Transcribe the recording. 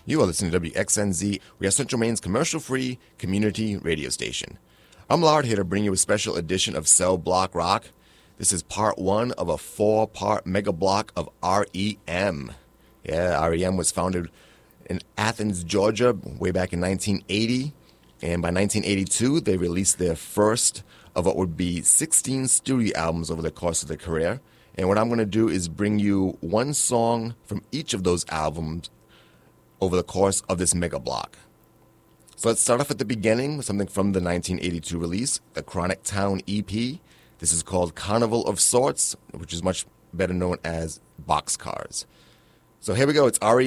You are listening to WXNZ. We are Central Maine's commercial-free community radio station. I'm Lard here to bring you a special edition of Cell Block Rock. This is part one of a four-part mega block of REM. Yeah, REM was founded in Athens, Georgia, way back in 1980. And by 1982, they released their first of what would be 16 studio albums over the course of their career. And what I'm going to do is bring you one song from each of those albums over the course of this mega block. So let's start off at the beginning with something from the 1982 release, the Chronic Town EP. This is called Carnival of Sorts, which is much better known as Boxcars. So here we go. It's REM.